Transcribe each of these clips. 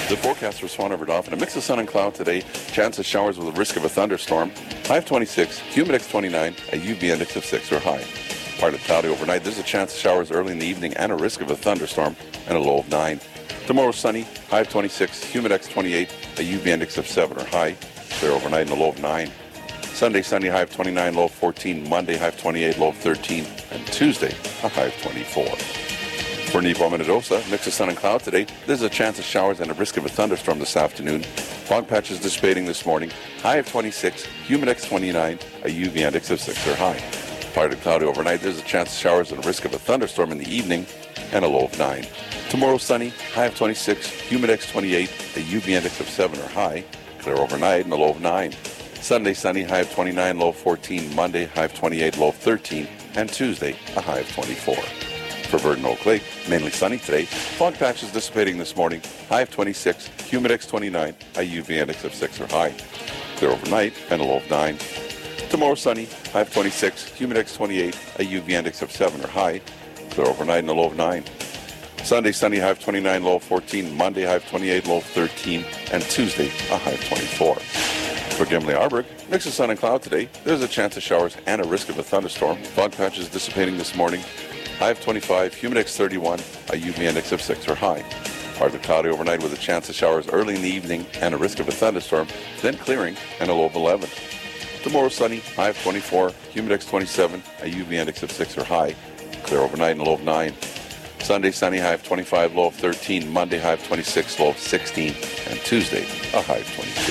The forecast for Swan River Dauphin, a mix of sun and cloud today. Chance of showers with a risk of a thunderstorm. High of 26, humidix 29, a UV index of 6 or high. Partly cloudy overnight. There's a chance of showers early in the evening and a risk of a thunderstorm and a low of 9. Tomorrow sunny, high of 26, humidex 28, a UV index of 7 or high. Clear overnight and a low of 9. Sunday sunny, high of 29, low of 14. Monday high of 28, low of 13. And Tuesday a high of 24. For Nebo Minnedosa, mix of sun and cloud today. There's a chance of showers and a risk of a thunderstorm this afternoon. Fog patches dissipating this morning. High of 26, humidex 29, a UV index of 6 or high. Partly cloudy overnight. There's a chance of showers and a risk of a thunderstorm in the evening and a low of 9. Tomorrow sunny, high of 26, humidex 28, a UV index of 7 or high. Clear overnight and a low of 9. Sunday sunny, high of 29, low of 14. Monday high of 28, low of 13. And Tuesday a high of 24. For Verdon Oak Lake, mainly sunny today. Fog patches dissipating this morning. High of 26, humidex 29, a UV index of 6 or high. Clear overnight and a low of 9. Tomorrow sunny, high of 26, humidex 28, a UV index of 7 or high. Clear overnight and a low of 9. Sunday sunny, high of 29, low of 14. Monday high of 28, low of 13. And Tuesday a high of 24. For Gimli-Arburg, mix of sun and cloud today. There's a chance of showers and a risk of a thunderstorm. Fog patches dissipating this morning. High of 25, humidex 31, a UV index of 6 or high. Partly cloudy overnight with a chance of showers early in the evening and a risk of a thunderstorm, then clearing and a low of 11. Tomorrow sunny, high of 24, humidex 27, a UV index of 6 or high. Clear overnight and a low of 9. Sunday sunny, high of 25, low of 13. Monday high of 26, low of 16. And Tuesday a high of 22.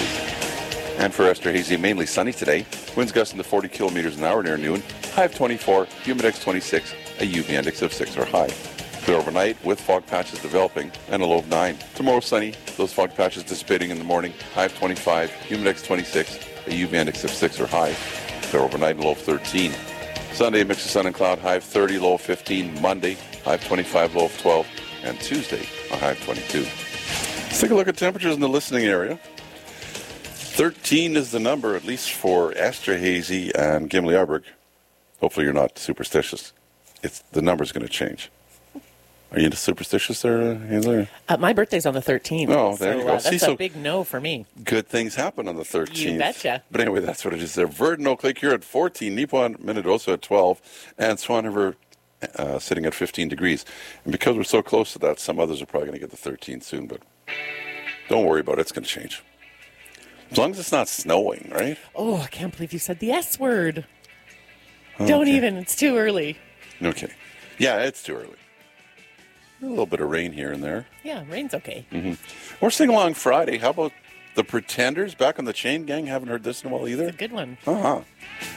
And for Esterhazy, mainly sunny today. Winds gusting to 40 kilometers an hour near noon. High of 24, humidex 26, a UV index of 6 or high. Clear overnight with fog patches developing and a low of 9. Tomorrow sunny, those fog patches dissipating in the morning. High of 25, humidex 26, a UV index of 6 or high. Clear overnight and low of 13. Sunday, mix of sun and cloud, high of 30, low of 15. Monday, high of 25, low of 12. And Tuesday, a high of 22. Let's take a look at temperatures in the listening area. 13 is the number, at least for Esterhazy and Gimli-Arburg. Hopefully you're not superstitious. The number's going to change. Are you superstitious there, Hazel? My birthday's on the 13th. Oh, there you go. That's a big no for me. Good things happen on the 13th. You betcha. But anyway, that's what it is there. Verdon Oak Lake here at 14, Nebo Minnedosa at 12, and Swan River sitting at 15 degrees. And because we're so close to that, some others are probably going to get the 13th soon, but don't worry about it. It's going to change. As long as it's not snowing, right? Oh, I can't believe you said the S word. Okay. Don't even. It's too early. Okay. Yeah, it's too early. A little bit of rain here and there. Yeah, rain's okay. Mm-hmm. We're singing along Friday. How about the Pretenders back on the Chain Gang? Haven't heard this in a while either. It's a good one. Uh-huh.